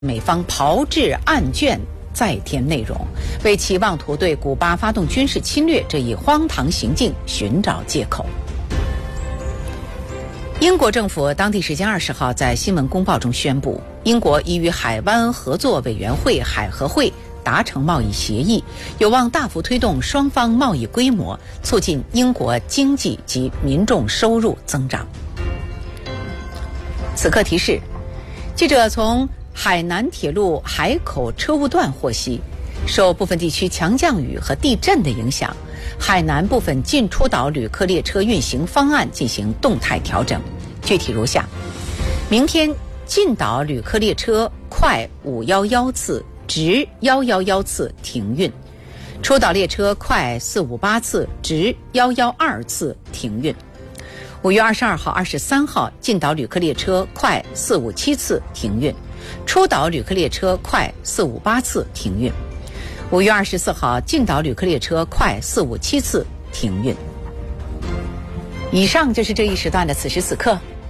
美方炮制案卷再添内容，为其妄图对古巴发动军事侵略这一荒唐行径寻找借口。英国政府当地时间20号在新闻公报中宣布，英国已与海湾合作委员会海合会达成贸易协议，有望大幅推动双方贸易规模，促进英国经济及民众收入增长。此刻提示，记者从海南铁路海口车务段获悉，受部分地区强降雨和地震的影响，海南部分进出岛旅客列车运行方案进行动态调整，具体如下：明天进岛旅客列车快511次直111次停运，出岛列车快458次直112次停运。5月22号、23号进岛旅客列车快457次停运，出岛旅客列车快458次停运。5月24号进岛旅客列车快457次停运。以上就是这一时段的此时此刻，